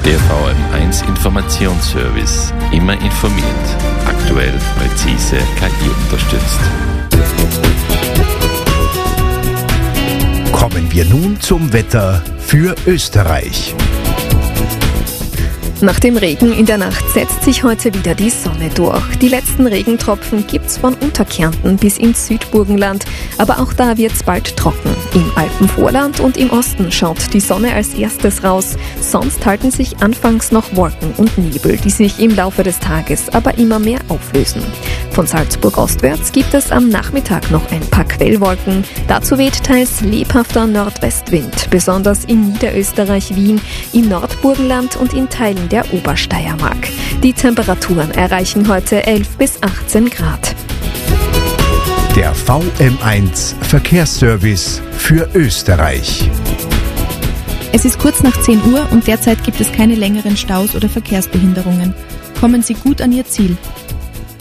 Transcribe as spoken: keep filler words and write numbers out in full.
Der V M eins Informationsservice. Immer informiert. Aktuell, präzise, K I unterstützt. Kommen wir nun zum Wetter für Österreich. Nach dem Regen in der Nacht setzt sich heute wieder die Sonne durch. Die letzten Regentropfen gibt's von Unterkärnten bis ins Südburgenland, aber auch da wird's bald trocken. Im Alpenvorland und im Osten schaut die Sonne als erstes raus, sonst halten sich anfangs noch Wolken und Nebel, die sich im Laufe des Tages aber immer mehr auflösen. Von Salzburg ostwärts gibt es am Nachmittag noch ein paar Quellwolken. Dazu weht teils lebhafter Nordwestwind, besonders in Niederösterreich, Wien, im Nordburgenland und in Teilen der Obersteiermark. Die Temperaturen erreichen heute elf bis achtzehn Grad. Der V M eins Verkehrsservice für Österreich. Es ist kurz nach zehn Uhr und derzeit gibt es keine längeren Staus oder Verkehrsbehinderungen. Kommen Sie gut an Ihr Ziel.